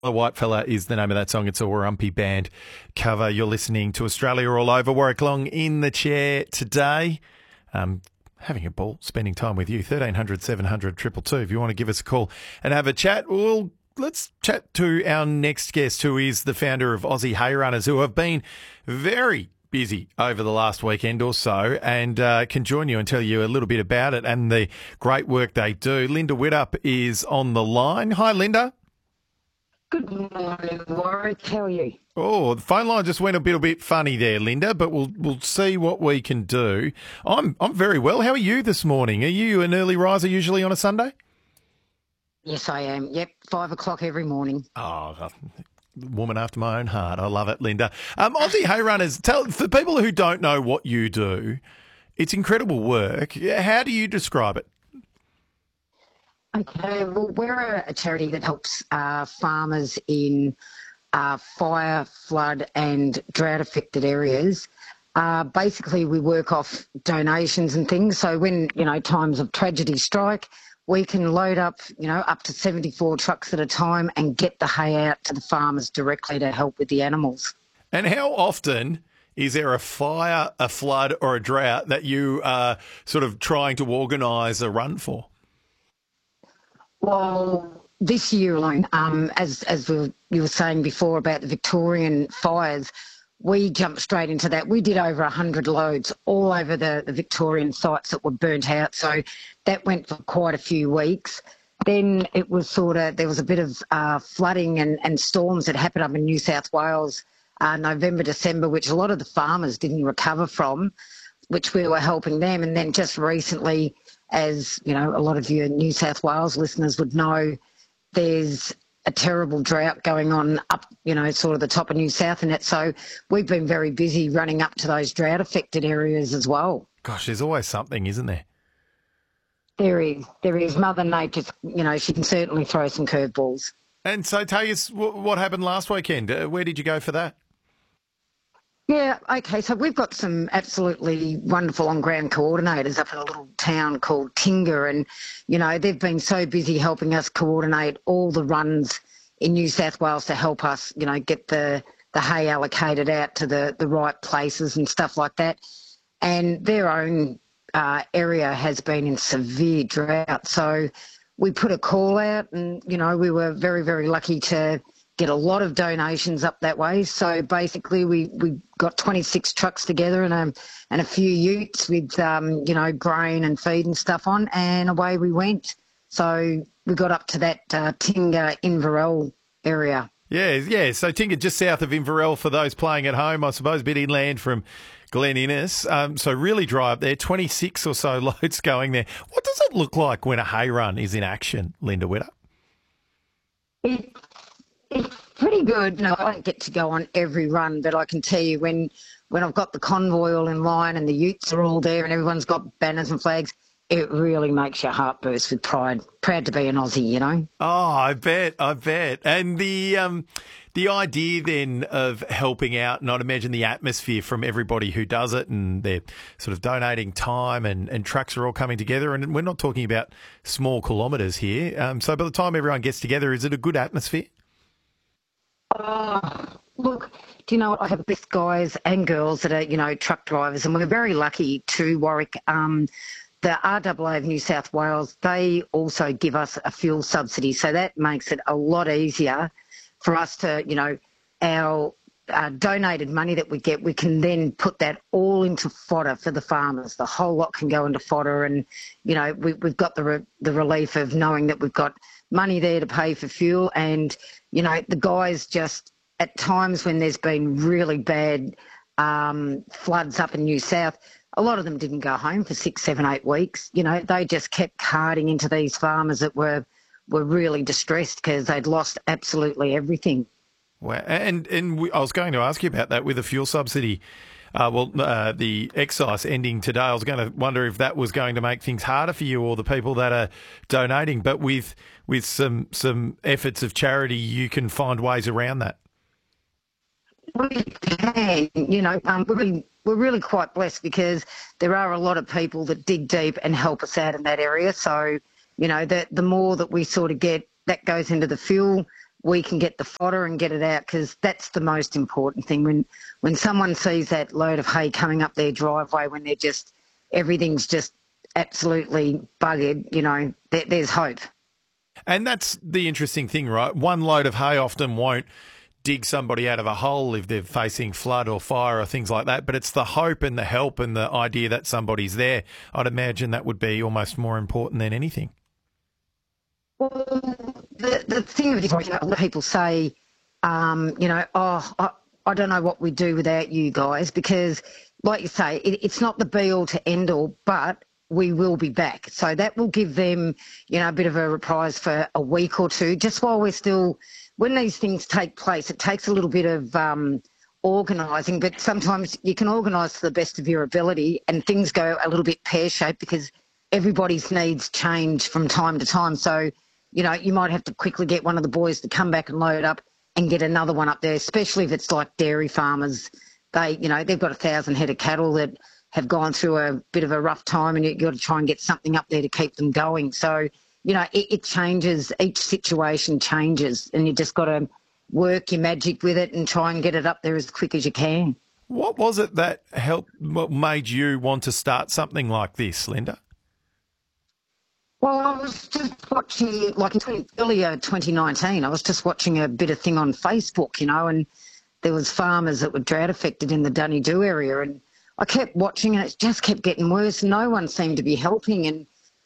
The White Fella is the name of that song. It's a Warumpi Band cover. You're listening to Australia All Over. Warwick Long in the chair today. Having a ball, spending time with you. 1300 700 222 if you want to give us a call and have a chat. Well, let's chat to our next guest, who is the founder of Aussie Hay Runners, who have been very busy over the last weekend or so, and can join you and tell you a little bit about it and the great work they do. Linda Widdop is on the line. Hi, Linda. Good morning, Warwick. How are you? Oh, the phone line just went a bit funny there, Linda, but we'll see what we can do. I'm very well. How are you this morning? Are you an early riser usually on a Sunday? Yes, I am. Yep, 5 o'clock every morning. Oh, woman after my own heart. I love it, Linda. Aussie Hay Runners, for people who don't know what you do, it's incredible work. How do you describe it? Okay, well, we're a charity that helps farmers in fire, flood and drought-affected areas. Basically, we work off donations and things. So when, times of tragedy strike, we can load up, up to 74 trucks at a time and get the hay out to the farmers directly to help with the animals. And how often is there a fire, a flood or a drought that you are sort of trying to organise a run for? Well, this year alone, as you were saying before about the Victorian fires, we jumped straight into that. We did over 100 loads all over the Victorian sites that were burnt out. So that went for quite a few weeks. Then it was there was a bit of flooding and storms that happened up in New South Wales, November, December, which a lot of the farmers didn't recover from, which we were helping them. And then just recently, as a lot of your New South Wales listeners would know, there's a terrible drought going on up, sort of the top of New South and that. So we've been very busy running up to those drought-affected areas as well. Gosh, there's always something, isn't there? There is. Mother Nature, she can certainly throw some curveballs. And so tell us what happened last weekend. Where did you go for that? Yeah, okay, so we've got some absolutely wonderful on-ground coordinators up in a little town called Tinga, and, they've been so busy helping us coordinate all the runs in New South Wales to help us, get the hay allocated out to the right places and stuff like that. And their own area has been in severe drought. So we put a call out and, we were very, very lucky to get a lot of donations up that way. So basically we got 26 trucks together and a few utes with, grain and feed and stuff on, and away we went. So we got up to that Tinga Inverell area. Yeah. So Tinga just south of Inverell for those playing at home, I suppose, a bit inland from Glen Innes. So really dry up there, 26 or so loads going there. What does it look like when a hay run is in action, Linda Widdop? It's pretty good. No, I don't get to go on every run, but I can tell you when I've got the convoy all in line and the utes are all there and everyone's got banners and flags, it really makes your heart burst with pride. Proud to be an Aussie, Oh, I bet. And the idea then of helping out, and I'd imagine the atmosphere from everybody who does it, and they're sort of donating time and trucks are all coming together, and we're not talking about small kilometres here. So by the time everyone gets together, is it a good atmosphere? Look, do you know what? I have the best guys and girls that are, truck drivers, and we're very lucky to Warwick. The RAA of New South Wales, they also give us a fuel subsidy, so that makes it a lot easier for us to, our donated money that we get, we can then put that all into fodder for the farmers. The whole lot can go into fodder, and, we've got the relief of knowing that we've got money there to pay for fuel. And, the guys just, at times when there's been really bad floods up in New South, a lot of them didn't go home for 6, 7, 8 weeks. They just kept carting into these farmers that were really distressed because they'd lost absolutely everything. Wow. And I was going to ask you about that with the fuel subsidy. The excise ending today, I was going to wonder if that was going to make things harder for you or the people that are donating. But with some efforts of charity, you can find ways around that. We can, we're really quite blessed because there are a lot of people that dig deep and help us out in that area. So, the more that we sort of get, that goes into the fuel. we can get the fodder and get it out, because that's the most important thing. When someone sees that load of hay coming up their driveway, when everything's just absolutely buggered, there's hope. And that's the interesting thing, right? One load of hay often won't dig somebody out of a hole if they're facing flood or fire or things like that, but it's the hope and the help and the idea that somebody's there. I'd imagine that would be almost more important than anything. Well, the thing of it is, a lot of people say, I don't know what we'd do without you guys, because, like you say, it's not the be-all to end-all, but we will be back. So that will give them, a bit of a reprise for a week or two, just while we're still... When these things take place, it takes a little bit of organising, but sometimes you can organise to the best of your ability and things go a little bit pear-shaped because everybody's needs change from time to time. So, you might have to quickly get one of the boys to come back and load up and get another one up there, especially if it's like dairy farmers. They've got 1,000 head of cattle that have gone through a bit of a rough time, and you've got to try and get something up there to keep them going. So, it changes, each situation changes, and you just got to work your magic with it and try and get it up there as quick as you can. What was it that what made you want to start something like this, Linda? Well, I was just watching, like earlier 2019, I was just watching a bit of thing on Facebook, and there was farmers that were drought affected in the Dunedoo area, and I kept watching and it just kept getting worse. No one seemed to be helping, and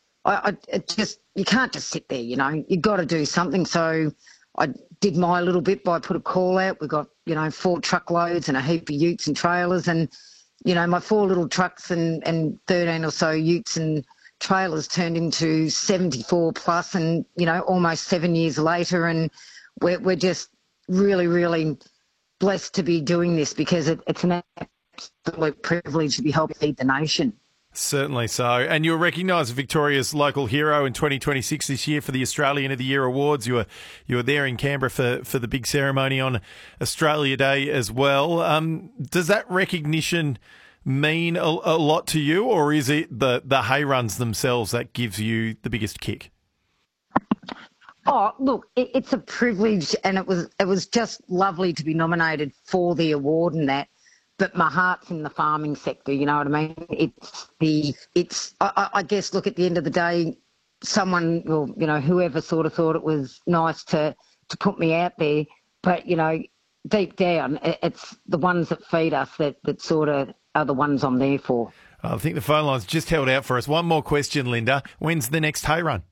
you can't just sit there, you've got to do something. So I did my little bit by put a call out. We got, 4 truckloads and a heap of utes and trailers, and, my 4 little trucks and 13 or so utes and trailers turned into 74 plus, and, almost 7 years later. And we're just really, really blessed to be doing this, because it's an absolute privilege to be helping feed the nation. Certainly so. And you're recognised as Victoria's local hero in 2026 this year for the Australian of the Year Awards. You were there in Canberra for the big ceremony on Australia Day as well. Does that recognition mean a lot to you, or is it the hay runs themselves that gives you the biggest kick? Oh, look, it's a privilege, and it was just lovely to be nominated for the award and that. But my heart's in the farming sector, you know what I mean? I guess, look, at the end of the day, someone, or, whoever sort of thought it was nice to put me out there. But, deep down, it's the ones that feed us that sort of are the ones I'm there for. I think the phone line's just held out for us. One more question, Linda. When's the next hay run?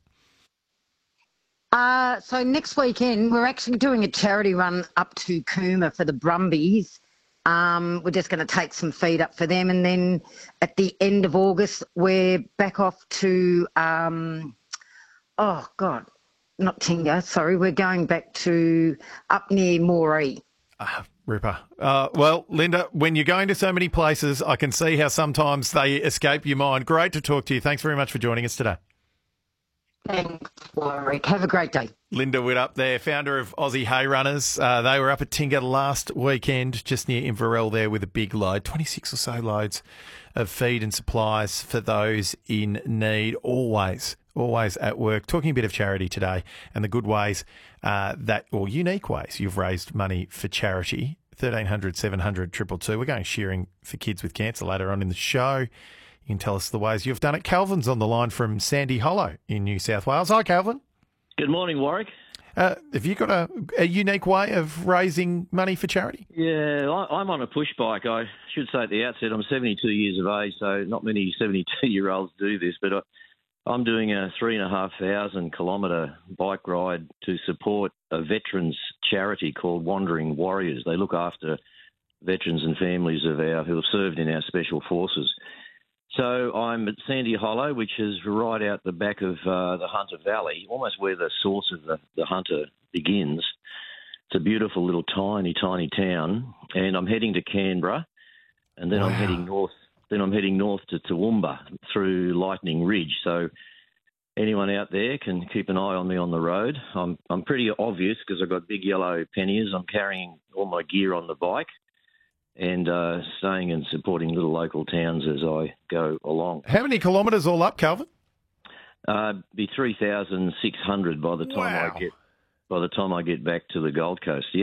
So next weekend, we're actually doing a charity run up to Cooma for the Brumbies. We're just going to take some feed up for them, and then at the end of August we're back off to not Tinga, sorry, we're going back to up near Moree. Ripper. Well, Linda, when you're going to so many places, I can see how sometimes they escape your mind. Great to talk to you. Thanks very much for joining us today. Thanks, Warwick. Have a great day. Linda Widdop there, founder of Aussie Hay Runners. They were up at Tinga last weekend, just near Inverell there, with a big load, 26 or so loads of feed and supplies for those in need. Always at work. Talking a bit of charity today and the good ways or unique ways you've raised money for charity. 1300 700 222. We're going shearing for kids with cancer later on in the show. You can tell us the ways you've done it. Calvin's on the line from Sandy Hollow in New South Wales. Hi, Calvin. Good morning, Warwick. Have you got a unique way of raising money for charity? Yeah, I'm on a push bike. I should say at the outset, I'm 72 years of age, so not many 72-year-olds do this, but I'm doing a 3,500 kilometre bike ride to support a veterans charity called Wandering Warriors. They look after veterans and families of who have served in our special forces. So I'm at Sandy Hollow, which is right out the back of the Hunter Valley, almost where the source of the Hunter begins. It's a beautiful little tiny town, and I'm heading to Canberra, and then I'm heading north. Then I'm heading north to Toowoomba through Lightning Ridge. So anyone out there can keep an eye on me on the road. I'm pretty obvious because I've got big yellow panniers. I'm carrying all my gear on the bike, and staying and supporting little local towns as I go along. How many kilometres all up, Calvin? Be 3,600 by the time I get by the time I get back to the Gold Coast.